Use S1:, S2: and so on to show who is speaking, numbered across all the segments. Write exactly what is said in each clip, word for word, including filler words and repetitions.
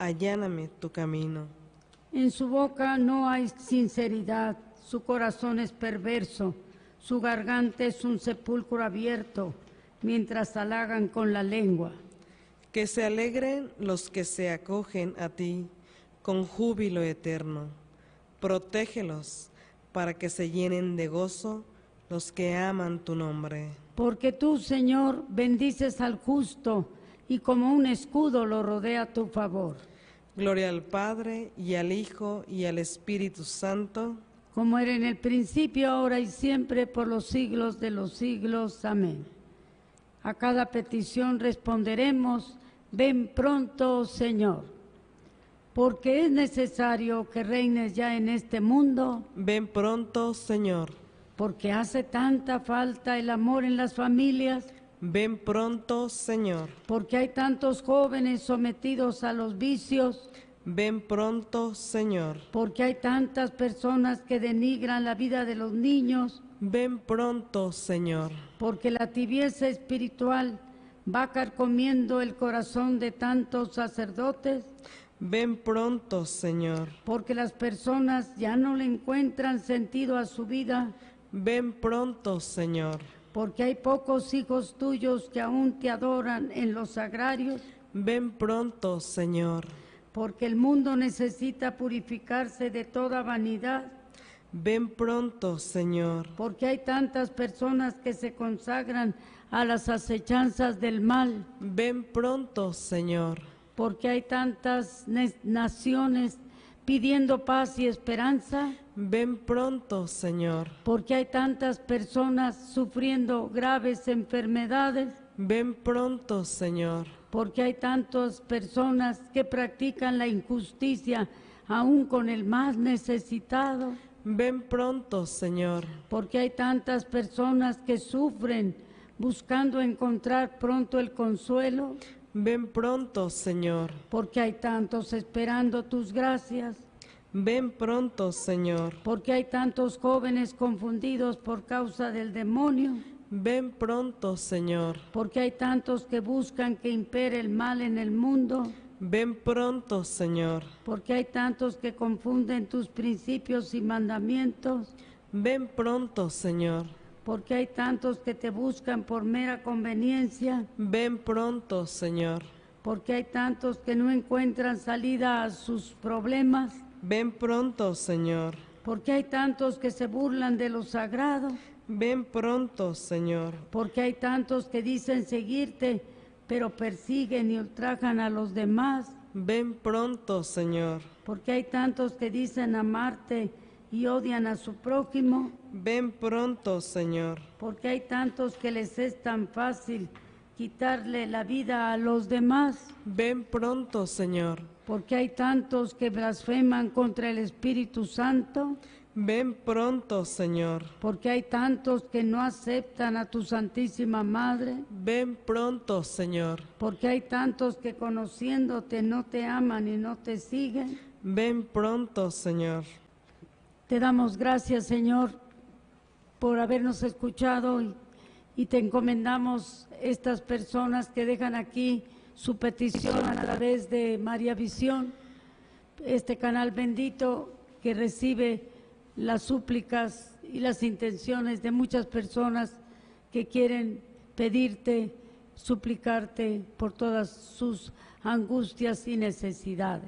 S1: alláname tu camino.
S2: En su boca no hay sinceridad, su corazón es perverso, su garganta es un sepulcro abierto, mientras halagan con la lengua.
S1: Que se alegren los que se acogen a ti con júbilo eterno. Protégelos para que se llenen de gozo los que aman tu nombre.
S2: Porque tú, Señor, bendices al justo y como un escudo lo rodea tu favor.
S1: Gloria al Padre, y al Hijo, y al Espíritu Santo.
S2: Como era en el principio, ahora y siempre, por los siglos de los siglos. Amén. A cada petición responderemos, ven pronto, Señor. Porque es necesario que reines ya en este mundo.
S1: Ven pronto, Señor.
S2: Porque hace tanta falta el amor en las familias.
S1: Ven pronto, Señor.
S2: Porque hay tantos jóvenes sometidos a los vicios.
S1: Ven pronto, Señor.
S2: Porque hay tantas personas que denigran la vida de los niños.
S1: Ven pronto, Señor.
S2: Porque la tibieza espiritual va carcomiendo el corazón de tantos sacerdotes.
S1: Ven pronto, Señor.
S2: Porque las personas ya no le encuentran sentido a su vida.
S1: Ven pronto, Señor.
S2: Porque hay pocos hijos tuyos que aún te adoran en los sagrarios.
S1: Ven pronto, Señor.
S2: Porque el mundo necesita purificarse de toda vanidad.
S1: Ven pronto, Señor.
S2: Porque hay tantas personas que se consagran a las acechanzas del mal.
S1: Ven pronto, Señor.
S2: Porque hay tantas naciones pidiendo paz y esperanza.
S1: Ven pronto, Señor.
S2: Porque hay tantas personas sufriendo graves enfermedades.
S1: Ven pronto, Señor.
S2: Porque hay tantas personas que practican la injusticia aún con el más necesitado.
S1: Ven pronto, Señor.
S2: Porque hay tantas personas que sufren buscando encontrar pronto el consuelo.
S1: Ven pronto, Señor.
S2: Porque hay tantos esperando tus gracias.
S1: Ven pronto, Señor.
S2: Porque hay tantos jóvenes confundidos por causa del demonio.
S1: Ven pronto, Señor.
S2: Porque hay tantos que buscan que impere el mal en el mundo.
S1: Ven pronto, Señor.
S2: Porque hay tantos que confunden tus principios y mandamientos.
S1: Ven pronto, Señor.
S2: Porque hay tantos que te buscan por mera conveniencia.
S1: Ven pronto, Señor.
S2: Porque hay tantos que no encuentran salida a sus problemas.
S1: Ven pronto, Señor.
S2: Porque hay tantos que se burlan de lo sagrado.
S1: Ven pronto, Señor.
S2: Porque hay tantos que dicen seguirte, pero persiguen y ultrajan a los demás.
S1: Ven pronto, Señor.
S2: Porque hay tantos que dicen amarte y odian a su prójimo.
S1: Ven pronto, Señor.
S2: Porque hay tantos que les es tan fácil quitarle la vida a los demás.
S1: Ven pronto, Señor.
S2: Porque hay tantos que blasfeman contra el Espíritu Santo.
S1: Ven pronto, Señor.
S2: Porque hay tantos que no aceptan a tu Santísima Madre.
S1: Ven pronto, Señor.
S2: Porque hay tantos que conociéndote no te aman y no te siguen.
S1: Ven pronto, Señor.
S2: Te damos gracias, Señor, por habernos escuchado y, y te encomendamos estas personas que dejan aquí su petición a través de María Visión, este canal bendito que recibe las súplicas y las intenciones de muchas personas que quieren pedirte, suplicarte por todas sus angustias y necesidades.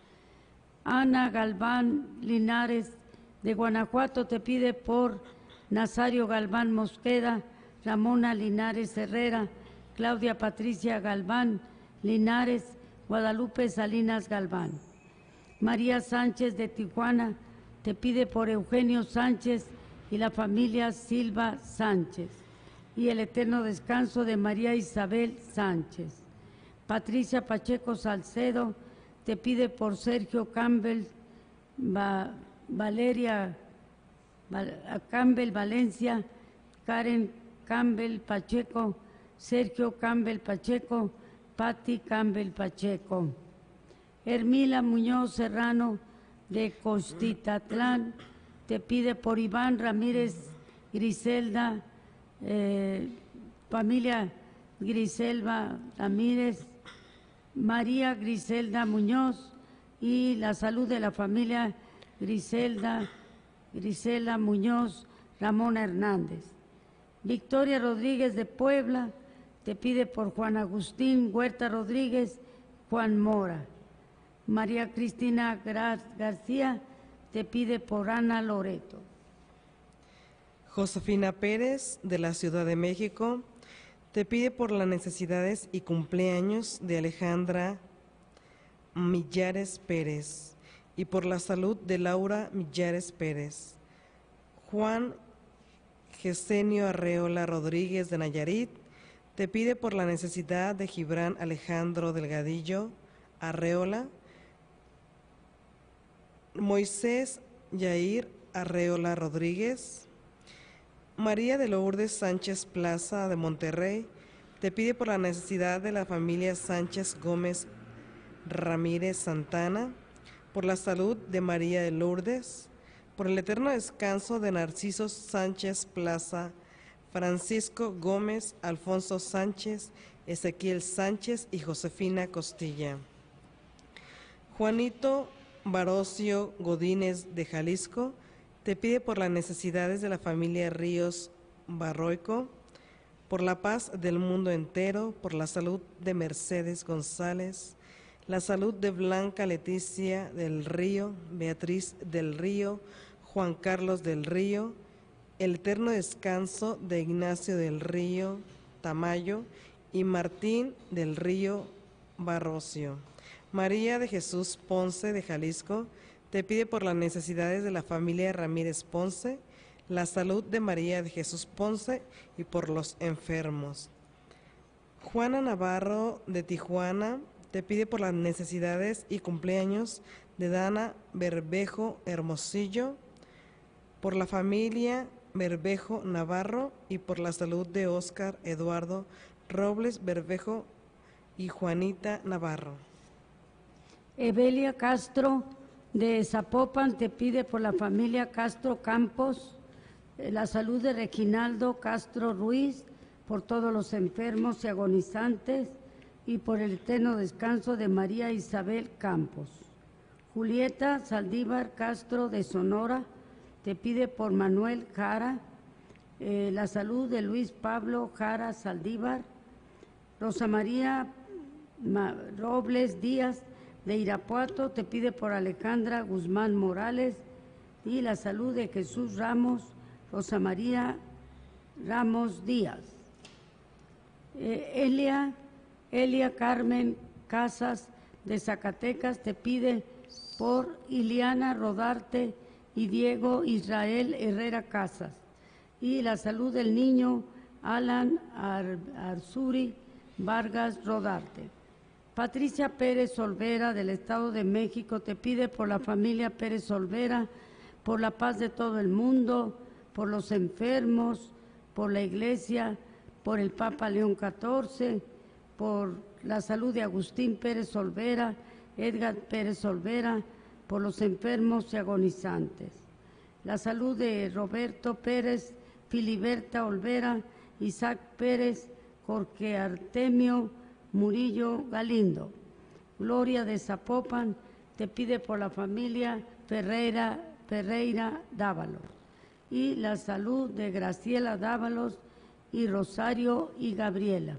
S2: Ana Galván Linares de Guanajuato te pide por Nazario Galván Mosqueda, Ramona Linares Herrera, Claudia Patricia Galván Linares, Guadalupe Salinas Galván. María Sánchez de Tijuana te pide por Eugenio Sánchez y la familia Silva Sánchez y el eterno descanso de María Isabel Sánchez. Patricia Pacheco Salcedo te pide por Sergio Campbell, Va, Valeria Val, Campbell Valencia, Karen Campbell Pacheco, Sergio Campbell Pacheco, Patti Campbell Pacheco. Hermila Muñoz Serrano de Costitatlán te pide por Iván Ramírez Griselda, eh, familia Griselva Ramírez, María Griselda Muñoz y la salud de la familia Griselda, Griselda Muñoz, Ramón Hernández. Victoria Rodríguez de Puebla te pide por Juan Agustín Huerta Rodríguez, Juan Mora. María Cristina García te pide por Ana Loreto.
S1: Josefina Pérez, de la Ciudad de México, te pide por las necesidades y cumpleaños de Alejandra Millares Pérez y por la salud de Laura Millares Pérez. Juan Gesenio Arreola Rodríguez, de Nayarit, te pide por la necesidad de Gibran Alejandro Delgadillo Arreola. Moisés Yair Arreola Rodríguez. María de Lourdes Sánchez Plaza, de Monterrey, te pide por la necesidad de la familia Sánchez Gómez Ramírez Santana, por la salud de María de Lourdes, por el eterno descanso de Narciso Sánchez Plaza, Francisco Gómez, Alfonso Sánchez, Ezequiel Sánchez y Josefina Costilla. Juanito Barocio Godínez, de Jalisco, te pide por las necesidades de la familia Ríos Barroico, por la paz del mundo entero, por la salud de Mercedes González, la salud de Blanca Leticia del Río, Beatriz del Río, Juan Carlos del Río, el eterno descanso de Ignacio del Río Tamayo y Martín del Río Barrocio. María de Jesús Ponce, de Jalisco, te pide por las necesidades de la familia Ramírez Ponce, la salud de María de Jesús Ponce y por los enfermos. Juana Navarro, de Tijuana, te pide por las necesidades y cumpleaños de Dana Berbejo Hermosillo, por la familia Berbejo Navarro y por la salud de Óscar Eduardo Robles Berbejo y Juanita Navarro.
S2: Evelia Castro, de Zapopan, te pide por la familia Castro Campos, la salud de Reginaldo Castro Ruiz, por todos los enfermos y agonizantes y por el eterno descanso de María Isabel Campos. Julieta Saldívar Castro, de Sonora, te pide por Manuel Jara, eh, la salud de Luis Pablo Jara Saldívar. Rosa María Ma Robles Díaz, de Irapuato, te pide por Alejandra Guzmán Morales y la salud de Jesús Ramos, Rosa María Ramos Díaz. Eh, Elia, Elia Carmen Casas, de Zacatecas, te pide por Iliana Rodarte y Diego Israel Herrera Casas y la salud del niño Alan Ar Arzuri Vargas Rodarte. Patricia Pérez Olvera, del Estado de México, te pide por la familia Pérez Olvera, por la paz de todo el mundo, por los enfermos, por la Iglesia, por el Papa León catorce, por la salud de Agustín Pérez Olvera, Edgar Pérez Olvera, por los enfermos y agonizantes. La salud de Roberto Pérez, Filiberta Olvera, Isaac Pérez, Jorge Artemio Murillo Galindo. Gloria de Zapopan te pide por la familia Ferreira, Ferreira Dávalos y la salud de Graciela Dávalos y Rosario y Gabriela.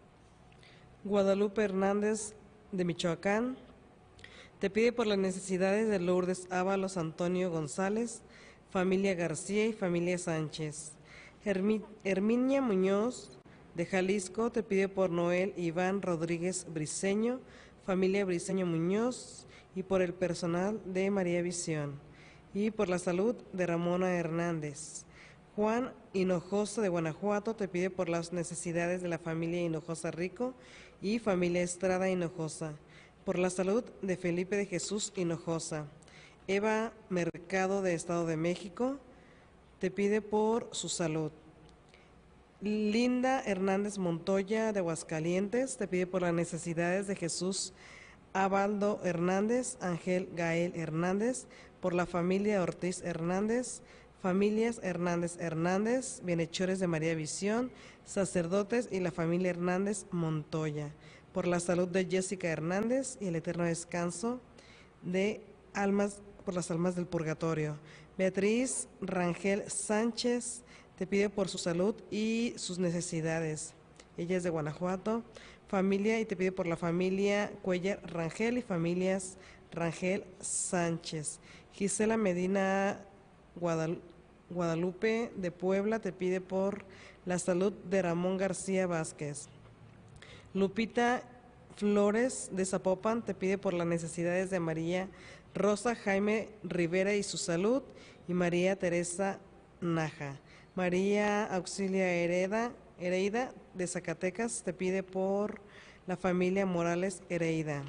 S1: Guadalupe Hernández, de Michoacán, te pide por las necesidades de Lourdes Ábalos Antonio González, familia García y familia Sánchez. Hermi, Herminia Muñoz, de Jalisco, te pide por Noel Iván Rodríguez Briceño, familia Briceño Muñoz, y por el personal de María Visión, y por la salud de Ramona Hernández. Juan Hinojosa, de Guanajuato, te pide por las necesidades de la familia Hinojosa Rico y familia Estrada Hinojosa, por la salud de Felipe de Jesús Hinojosa. Eva Mercado, de Estado de México, te pide por su salud. Linda Hernández Montoya, de Aguascalientes, te pide por las necesidades de Jesús Abaldo Hernández, Ángel Gael Hernández, por la familia Ortiz Hernández, familias Hernández Hernández, bienhechores de María Visión, sacerdotes y la familia Hernández Montoya, por la salud de Jessica Hernández y el eterno descanso de almas, por las almas del purgatorio. Beatriz Rangel Sánchez te pide por su salud y sus necesidades. Ella es de Guanajuato, familia, y te pide por la familia Cuellar Rangel y familias Rangel Sánchez. Gisela Medina Guadal- Guadalupe de Puebla te pide por la salud de Ramón García Vázquez. Lupita Flores de Zapopan te pide por las necesidades de María Rosa Jaime Rivera y su salud, y María Teresa Naja. María Auxilia Hereda, Hereida de Zacatecas te pide por la familia Morales Hereida.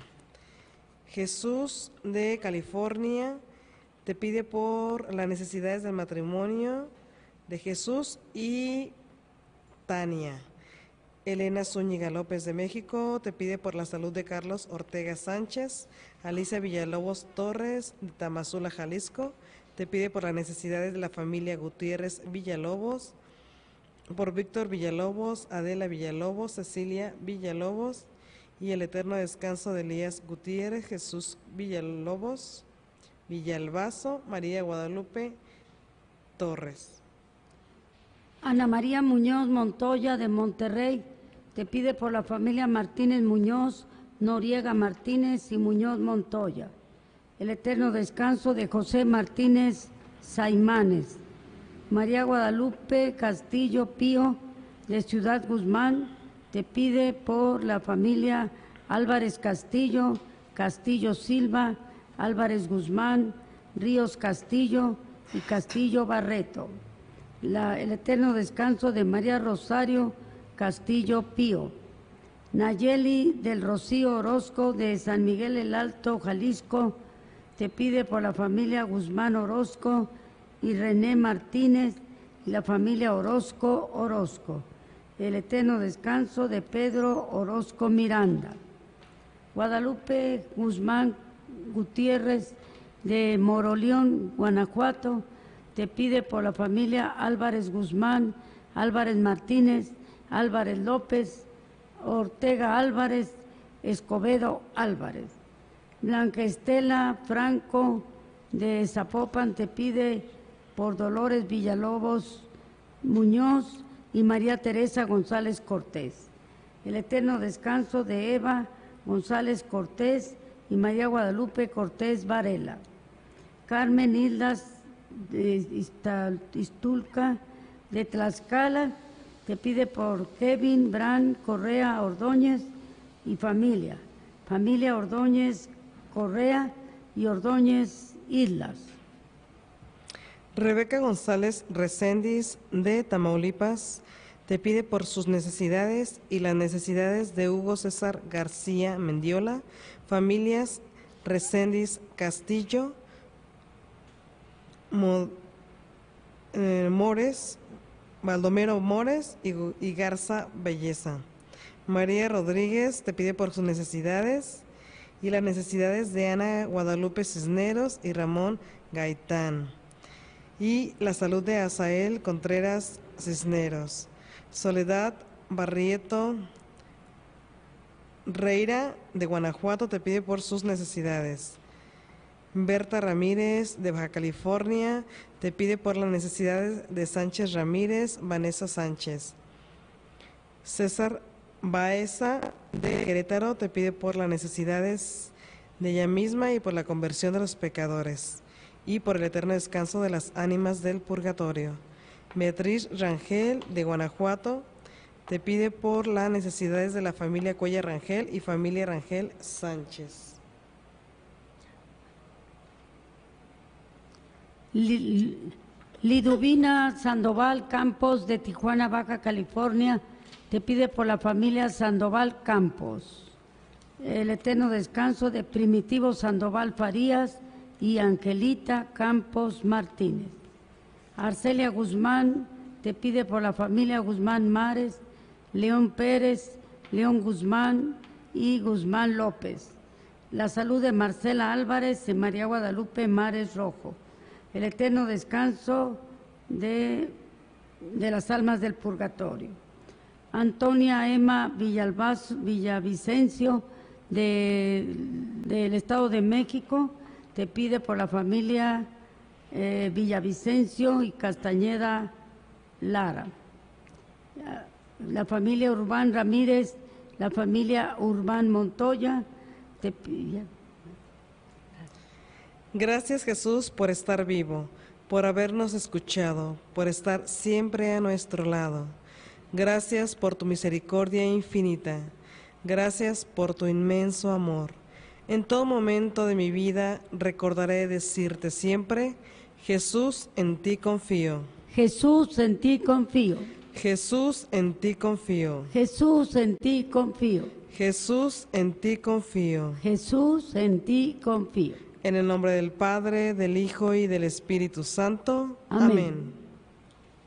S1: Jesús de California te pide por las necesidades del matrimonio de Jesús y Tania. Elena Zúñiga López de México te pide por la salud de Carlos Ortega Sánchez. Alicia Villalobos Torres de Tamazula, Jalisco, te pide por las necesidades de la familia Gutiérrez Villalobos, por Víctor Villalobos, Adela Villalobos, Cecilia Villalobos y el eterno descanso de Elías Gutiérrez, Jesús Villalobos, Villalbazo, María Guadalupe Torres.
S2: Ana María Muñoz Montoya de Monterrey te pide por la familia Martínez Muñoz, Noriega Martínez y Muñoz Montoya. El eterno descanso de José Martínez Saimanes. María Guadalupe Castillo Pío de Ciudad Guzmán te pide por la familia Álvarez Castillo, Castillo Silva, Álvarez Guzmán, Ríos Castillo y Castillo Barreto. La, el eterno descanso de María Rosario Castillo Pío. Nayeli del Rocío Orozco de San Miguel el Alto, Jalisco, te pide por la familia Guzmán Orozco y René Martínez y la familia Orozco Orozco. El eterno descanso de Pedro Orozco Miranda. Guadalupe Guzmán Gutiérrez de Moroleón, Guanajuato, te pide por la familia Álvarez Guzmán, Álvarez Martínez, Álvarez López, Ortega Álvarez, Escobedo Álvarez. Blanca Estela Franco de Zapopan te pide por Dolores Villalobos Muñoz y María Teresa González Cortés. El eterno descanso de Eva González Cortés y María Guadalupe Cortés Varela. Carmen Hildas de Iztulca de Tlaxcala te pide por Kevin Bran Correa Ordóñez y familia, familia Ordóñez Correa y Ordóñez Islas.
S1: Rebeca González Recendis de Tamaulipas te pide por sus necesidades y las necesidades de Hugo César García Mendiola, familias Recendis Castillo, Mo, eh, Mores, Baldomero Mores y, y Garza Belleza. María Rodríguez te pide por sus necesidades y las necesidades de Ana Guadalupe Cisneros y Ramón Gaitán. Y la salud de Asael Contreras Cisneros. Soledad Barrieto Reira de Guanajuato te pide por sus necesidades. Berta Ramírez de Baja California te pide por las necesidades de Sánchez Ramírez, Vanessa Sánchez. César Baeza de Querétaro te pide por las necesidades de ella misma y por la conversión de los pecadores y por el eterno descanso de las ánimas del purgatorio. Beatriz Rangel de Guanajuato te pide por las necesidades de la familia Cuellar Rangel y familia Rangel Sánchez.
S2: Liduvina Sandoval Campos de Tijuana, Baja California, te pide por la familia Sandoval Campos. El eterno descanso de Primitivo Sandoval Farías y Angelita Campos Martínez. Arcelia Guzmán te pide por la familia Guzmán Mares, León Pérez, León Guzmán y Guzmán López. La salud de Marcela Álvarez y María Guadalupe Mares Rojo. El eterno descanso de, de las almas del purgatorio. Antonia Emma Villalbazo, Villavicencio, de, del Estado de México, te pide por la familia eh, Villavicencio y Castañeda Lara. La familia Urbán Ramírez, la familia Urbán Montoya, te pide.
S1: Gracias, Jesús, por estar vivo, por habernos escuchado, por estar siempre a nuestro lado. Gracias por tu misericordia infinita. Gracias por tu inmenso amor. En todo momento de mi vida recordaré decirte siempre: Jesús, en ti confío.
S2: Jesús, en ti confío.
S1: Jesús, en ti confío.
S2: Jesús, en ti confío.
S1: Jesús, en ti confío.
S2: Jesús, en ti confío.
S1: En el nombre del Padre, del Hijo y del Espíritu Santo.
S2: Amén.
S1: Amén.